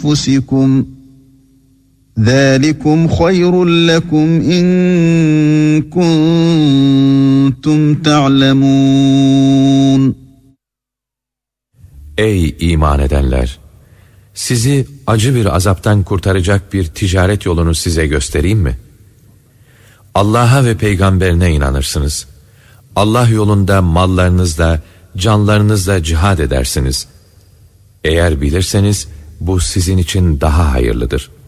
أنفسكم ذلكم خير لكم إن كنتم تعلمون. Ey iman edenler! Sizi acı bir azaptan kurtaracak bir ticaret yolunu size göstereyim mi? Allah'a ve peygamberine inanırsınız. Allah yolunda mallarınızla, canlarınızla cihad edersiniz. Eğer bilirseniz bu sizin için daha hayırlıdır.